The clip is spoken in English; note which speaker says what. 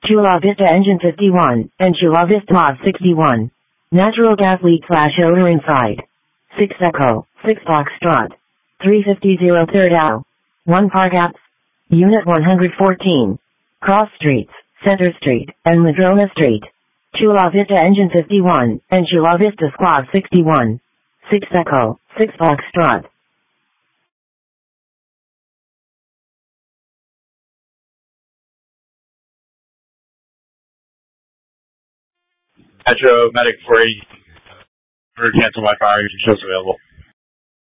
Speaker 1: Chula Vista Engine 51, and Chula Vista Mod 61. Natural gas leak / odor inside. 6 Echo, 6 Foxtrot. 350 Third Ow. 1 Park Apps. Unit 114. Cross Streets, Center Street, and Madrona Street. Chula Vista Engine 51, and Chula Vista Squad 61. 6 Echo, 6 Foxtrot.
Speaker 2: Metro Medic 480. For cancel my fire, your show's available.